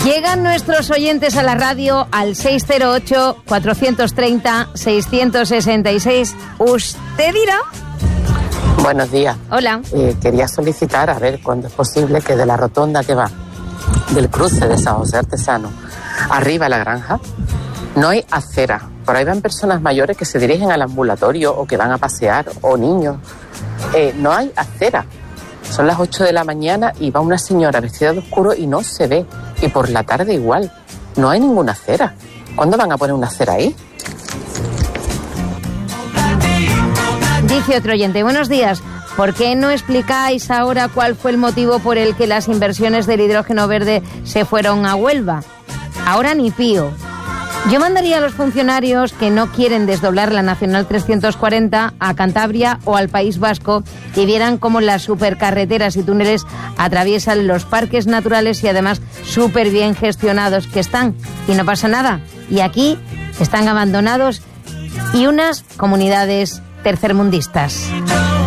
Llegan nuestros oyentes a la radio al 608-430-666. ¿Usted dirá? Buenos días. Hola. Quería solicitar, a ver cuándo es posible, que de la rotonda que va del cruce de San José Artesano arriba a la granja, no hay acera. Por ahí van personas mayores que se dirigen al ambulatorio o que van a pasear, o niños. No hay acera. Son las 8 de la mañana y va una señora vestida de oscuro y no se ve. Y por la tarde igual. No hay ninguna acera. ¿Cuándo van a poner una acera ahí? Dice otro oyente, buenos días. ¿Por qué no explicáis ahora cuál fue el motivo por el que las inversiones del hidrógeno verde se fueron a Huelva? Ahora ni pío. Yo mandaría a los funcionarios que no quieren desdoblar la Nacional 340 a Cantabria o al País Vasco y vieran cómo las supercarreteras y túneles atraviesan los parques naturales y además súper bien gestionados que están. Y no pasa nada. Y aquí están abandonados y unas comunidades tercermundistas.